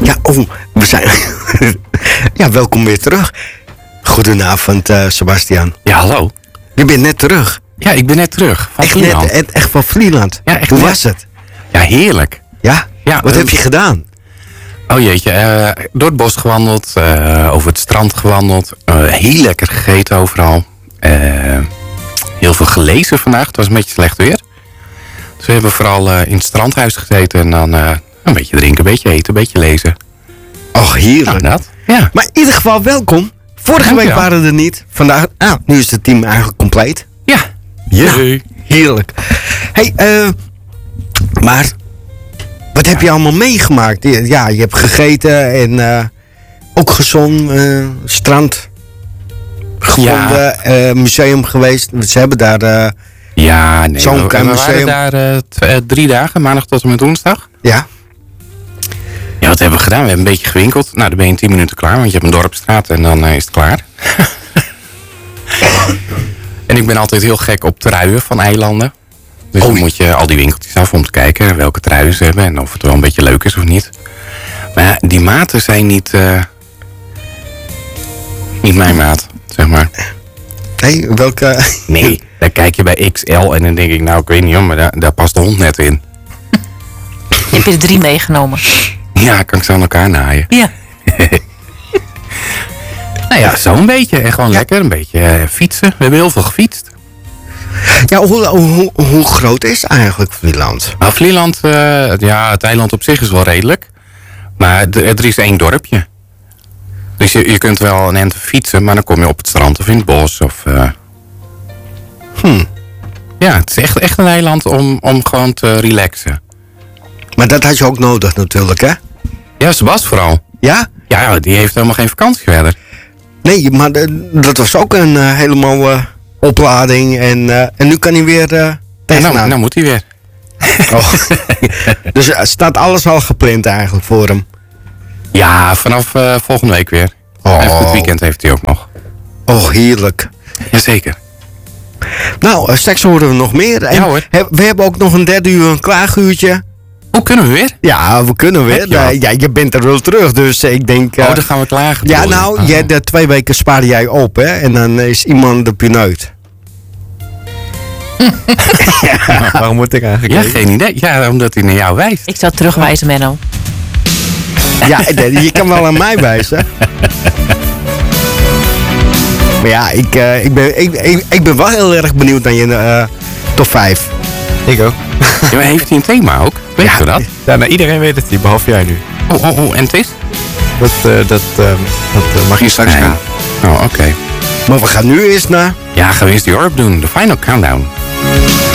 Ja, we zijn... ja, welkom weer terug. Goedenavond, Sebastian. Ja, hallo. Je bent net terug. Ja, ik ben net terug van Vlieland. Echt van Vlieland. Ja, echt Hoe net. was het? Ja, heerlijk. Ja? Ja, Wat heb je gedaan? Oh jeetje, door het bos gewandeld, over het strand gewandeld. Heel lekker gegeten overal. Heel veel gelezen vandaag, het was een beetje slecht weer. Dus we hebben vooral in het strandhuis gezeten en dan een beetje drinken, een beetje eten, een beetje lezen. Och, heerlijk. Nou, dat. Ja. Maar in ieder geval welkom. Vorige week Dankjewel. waren er niet. Vandaag, nu is het team eigenlijk compleet. Ja. Ja. Hey. Heerlijk. Hey, maar wat heb je allemaal meegemaakt? Ja, je hebt gegeten en ook gezongen, strand gevonden, museum geweest. Ze hebben daar, Ja, nee. Zo'n we klein museum. waren daar 3 dagen, maandag tot en met woensdag. ja. Ja, wat hebben we gedaan? We hebben een beetje gewinkeld. Nou, dan ben je in 10 minuten klaar, want je hebt een dorpsstraat en dan is het klaar. En ik ben altijd heel gek op truien van eilanden. Dus dan moet je al die winkeltjes af om te kijken welke truien ze hebben en of het wel een beetje leuk is of niet. Maar ja, die maten zijn niet mijn maat, zeg maar. Nee, welke? Nee, dan kijk je bij XL en dan denk ik, nou, ik weet niet hoor, maar daar past de hond net in. Je hebt er 3 meegenomen. Ja, kan ik ze aan elkaar naaien. Ja. Nou ja, zo'n beetje. En gewoon lekker een beetje fietsen. We hebben heel veel gefietst. Ja, hoe groot is eigenlijk Vlieland? Nou, Vlieland, ja, het eiland op zich is wel redelijk. Maar er is 1 dorpje. Dus je kunt wel een eind fietsen, maar dan kom je op het strand of in het bos. Of, Ja, het is echt een eiland om gewoon te relaxen. Maar dat had je ook nodig natuurlijk, hè? Ja, Sebas vooral. Ja? Ja, die heeft helemaal geen vakantie verder. Nee, maar dat was ook een helemaal oplading. En nu kan hij weer Ja, tegenaan. nou moet hij weer. Oh. Dus staat alles al gepland eigenlijk voor hem? Ja, vanaf volgende week weer. Oh. En het weekend heeft hij ook nog. Oh, heerlijk. Jazeker. Nou, straks horen we nog meer. En Ja, hoor. we hebben ook nog een 3e uur, een klaaguurtje. Hoe kunnen we weer? Ja, we kunnen weer. Heb je wat? Ja, je bent er wel terug, dus ik denk... Dan gaan we klagen. ja, bedoel je? nou, Oh. de 2 weken spaar jij op, hè? En dan is iemand de pineut. Waarom moet ik eigenlijk? Ja, geen idee. Ja, omdat hij naar jou wijst. Ik zou terugwijzen, Menno. Ja, je kan wel aan mij wijzen. Maar ja, ik ben wel heel erg benieuwd naar je top 5. Ik ook. Ja, maar heeft hij een thema ook? Weet je dat? Ja, nou, iedereen weet het niet, behalve jij nu. Oh, en het is? Dat mag je straks Nee. gaan. Oh, oké. Maar we gaan nu eerst naar... Ja, gaan we eens die orb doen. De final countdown.